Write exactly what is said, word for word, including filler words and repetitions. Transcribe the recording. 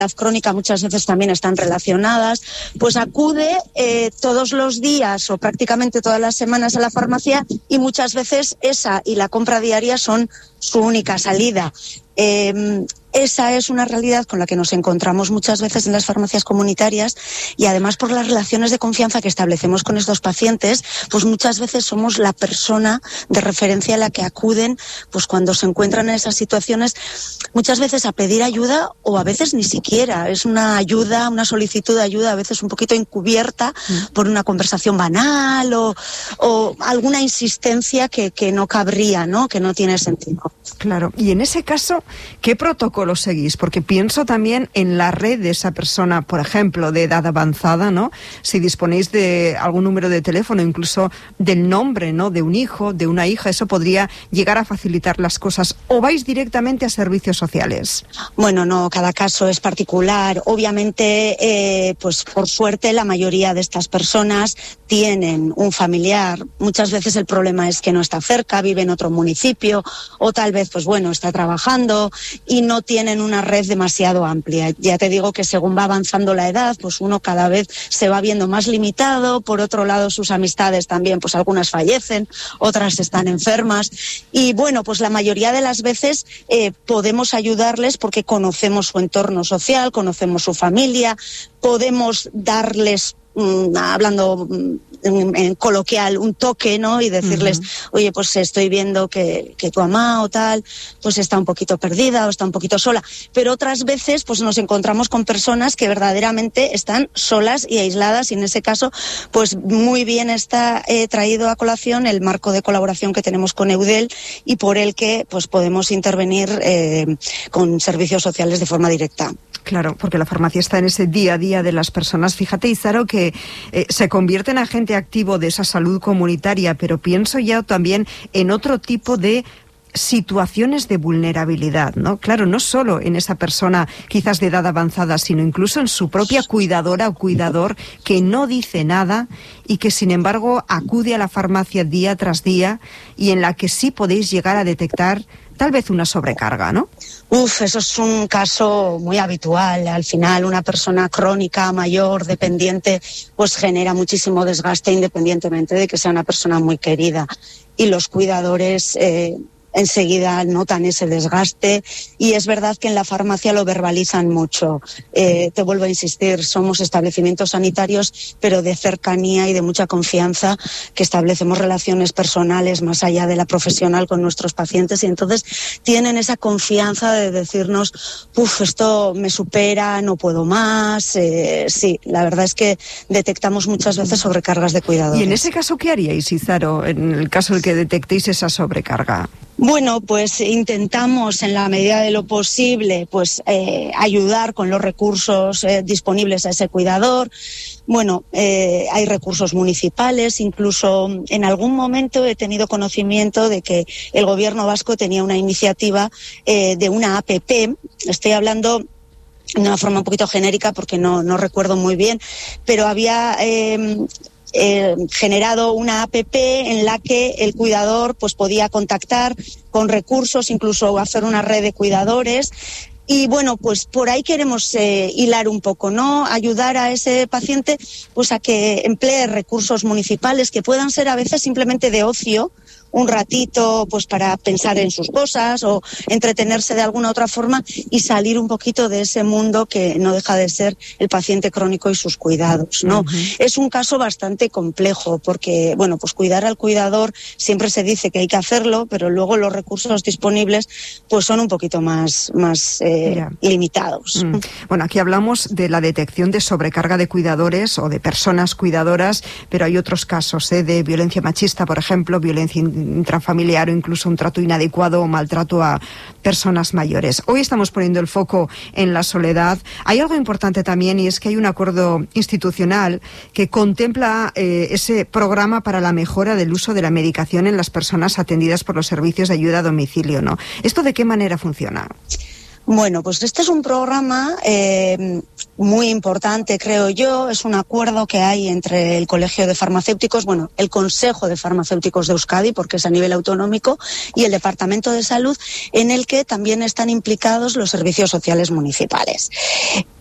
crónica muchas veces también están relacionadas, pues acude eh, todos los días o prácticamente todas las semanas a la farmacia y muchas veces esa y la compra diaria son su única salida. Eh, esa es una realidad con la que nos encontramos muchas veces en las farmacias comunitarias y además por las relaciones de confianza que establecemos con estos pacientes, pues muchas veces somos la persona de referencia a la que acuden pues cuando se encuentran en esas situaciones, muchas veces a pedir ayuda o a veces ni siquiera. Es una ayuda, una solicitud de ayuda a veces un poquito encubierta mm. por una conversación banal o, o alguna insistencia que, que no cabría, ¿no? Que no tiene sentido. Claro, y en ese caso, ¿qué protocolo seguís? Porque pienso también en la red de esa persona, por ejemplo, de edad avanzada, ¿no? Si disponéis de algún número de teléfono, incluso del nombre, ¿no? De un hijo, de una hija, eso podría llegar a facilitar las cosas. ¿O vais directamente a servicios sociales? Bueno, no, cada caso es particular. Obviamente, eh, pues por suerte, la mayoría de estas personas tienen un familiar. Muchas veces el problema es que no está cerca, vive en otro municipio, o tal vez pues bueno, está trabajando y no tienen una red demasiado amplia. Ya te digo que según va avanzando la edad, pues uno cada vez se va viendo más limitado. Por otro lado, sus amistades también, pues algunas fallecen, otras están enfermas. Y bueno, pues la mayoría de las veces eh, podemos ayudarles porque conocemos su entorno social, conocemos su familia, podemos darles, mmm, hablando En, en coloquial, un toque, ¿no? Y decirles, uh-huh. oye, pues estoy viendo que, que tu mamá o tal, pues está un poquito perdida o está un poquito sola. Pero otras veces, pues nos encontramos con personas que verdaderamente están solas y aisladas y en ese caso, pues muy bien está eh, traído a colación el marco de colaboración que tenemos con Eudel y por el que, pues podemos intervenir eh, con servicios sociales de forma directa. Claro, porque la farmacia está en ese día a día de las personas. Fíjate, Izaro, que eh, se convierte en agente activo de esa salud comunitaria, pero pienso ya también en otro tipo de situaciones de vulnerabilidad, ¿no? Claro, no solo en esa persona quizás de edad avanzada, sino incluso en su propia cuidadora o cuidador que no dice nada y que sin embargo acude a la farmacia día tras día y en la que sí podéis llegar a detectar tal vez una sobrecarga, ¿no? Uf, eso es un caso muy habitual. Al final, una persona crónica, mayor, dependiente, pues genera muchísimo desgaste independientemente de que sea una persona muy querida. Y los cuidadores eh, enseguida notan ese desgaste y es verdad que en la farmacia lo verbalizan mucho. Eh, te vuelvo a insistir, somos establecimientos sanitarios, pero de cercanía y de mucha confianza, que establecemos relaciones personales más allá de la profesional con nuestros pacientes y entonces tienen esa confianza de decirnos, uff, esto me supera, no puedo más. Eh, sí, la verdad es que detectamos muchas veces sobrecargas de cuidadores. ¿Y en ese caso qué haríais, Izaro, en el caso en el que detectéis esa sobrecarga? Bueno, pues intentamos en la medida de lo posible pues eh, ayudar con los recursos eh, disponibles a ese cuidador. Bueno, eh, hay recursos municipales, incluso en algún momento he tenido conocimiento de que el gobierno vasco tenía una iniciativa eh, de una A P P, estoy hablando de una forma un poquito genérica porque no, no recuerdo muy bien, pero había... Eh, Eh, generado una A P P en la que el cuidador pues podía contactar con recursos, incluso hacer una red de cuidadores. Y bueno, pues por ahí queremos eh, hilar un poco, ¿no? Ayudar a ese paciente pues a que emplee recursos municipales que puedan ser a veces simplemente de ocio, un ratito pues para pensar en sus cosas o entretenerse de alguna otra forma y salir un poquito de ese mundo que no deja de ser el paciente crónico y sus cuidados, ¿no? Uh-huh. Es un caso bastante complejo porque, bueno, pues cuidar al cuidador siempre se dice que hay que hacerlo, pero luego los recursos disponibles pues son un poquito más, más eh, limitados. Mm. Bueno, aquí hablamos de la detección de sobrecarga de cuidadores o de personas cuidadoras, pero hay otros casos ¿eh? de violencia machista, por ejemplo, violencia intrafamiliar o incluso un trato inadecuado o maltrato a personas mayores. Hoy estamos poniendo el foco en la soledad. Hay algo importante también y es que hay un acuerdo institucional que contempla eh, ese programa para la mejora del uso de la medicación en las personas atendidas por los servicios de ayuda a domicilio, ¿no? ¿Esto de qué manera funciona? Bueno, pues este es un programa eh, muy importante, creo yo. Es un acuerdo que hay entre el Colegio de Farmacéuticos, bueno, el Consejo de Farmacéuticos de Euskadi, porque es a nivel autonómico, y el Departamento de Salud, en el que también están implicados los servicios sociales municipales.